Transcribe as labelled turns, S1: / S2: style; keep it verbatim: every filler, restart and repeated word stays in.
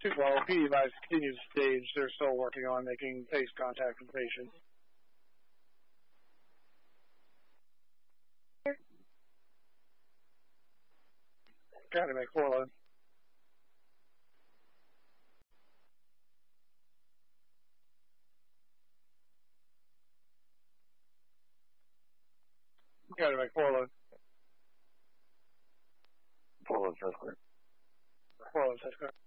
S1: While P D device continues to stage, they're still working on making face contact with the patient. Trying to make four load. Got to make four load.
S2: Four load, that's clear.
S1: Four load, that's clear.